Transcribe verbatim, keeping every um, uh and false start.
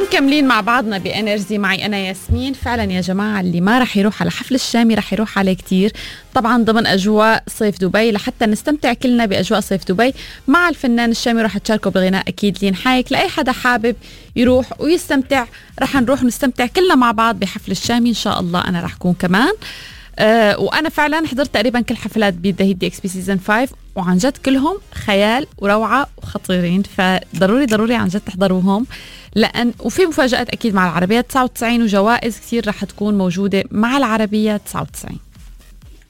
ومكملين مع بعضنا بانرجي. معي انا ياسمين. فعلا يا جماعه اللي ما رح يروح على حفل الشامي رح يروح عليه كتير، طبعا ضمن اجواء صيف دبي، لحتى نستمتع كلنا باجواء صيف دبي مع الفنان الشامي. رح تشاركوا بالغناء اكيد لين حايك لاي حدا حابب يروح ويستمتع. رح نروح ونستمتع كلنا مع بعض بحفل الشامي ان شاء الله. انا رح اكون كمان أه وانا فعلا حضرت تقريبا كل حفلات بذا دي اكس بي سيزون خمسة، وعن جد كلهم خيال وروعه وخطيرين، فضروري ضروري عن جد تحضروهم. لان وفي مفاجات اكيد مع العربيه تسعة وتسعين وجوائز كثير رح تكون موجوده مع العربيه تسعة وتسعين.